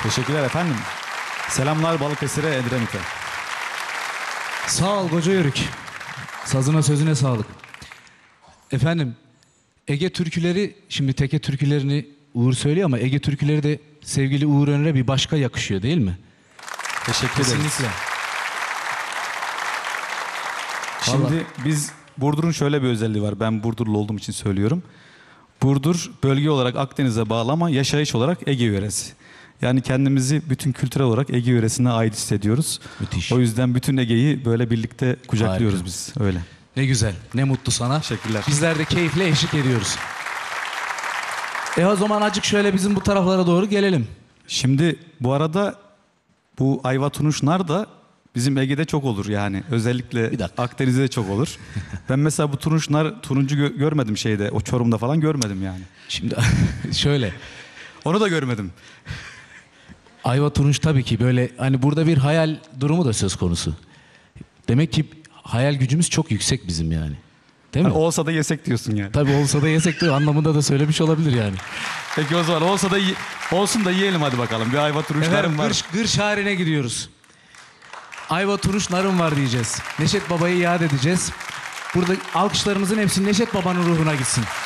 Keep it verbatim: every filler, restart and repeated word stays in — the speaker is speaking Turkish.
Teşekkürler efendim. Selamlar Balıkesir'e, Edremit'e. Sağ ol koca yörük. Sazına sözüne sağlık. Efendim, Ege türküleri, şimdi teke türkülerini Uğur söylüyor ama Ege türküleri de sevgili Uğur Öner'e bir başka yakışıyor değil mi? Teşekkür ederiz. Kesinlikle. Şimdi Vallahi. biz Burdur'un şöyle bir özelliği var. Ben Burdurlu olduğum için söylüyorum. Burdur bölge olarak Akdeniz'e bağlı ama yaşayış olarak Ege yöresi. Yani kendimizi bütün kültürel olarak Ege yöresine ait hissediyoruz. Müthiş. O yüzden bütün Ege'yi böyle birlikte kucaklıyoruz Harika. biz. Öyle. Ne güzel, ne mutlu sana. Teşekkürler. Bizler de keyifle eşlik ediyoruz. E o zaman acık şöyle bizim bu taraflara doğru gelelim. Şimdi bu arada bu ayva tunuş nar da bizim Ege'de çok olur yani. Özellikle Bir dakika. Akdeniz'de de çok olur. Ben mesela bu tunuş nar turuncu gö- görmedim şeyde. O Çorum'da falan görmedim yani. Şimdi şöyle, Onu da görmedim. ayva turunç tabii ki böyle hani burada bir hayal durumu da söz konusu. Demek ki hayal gücümüz çok yüksek bizim yani. Değil mi? Yani olsa da yesek diyorsun yani. Tabii olsa da yesek de anlamında da söylemiş olabilir yani. Peki o zaman olsa da yi- olsun da yiyelim hadi bakalım. Bir ayva tunuş Efendim narım var. gır, gır şairine gidiyoruz. Ayva turuş narım var diyeceğiz. Neşet Baba'yı yad edeceğiz. Burada alkışlarımızın hepsi Neşet Baba'nın ruhuna gitsin.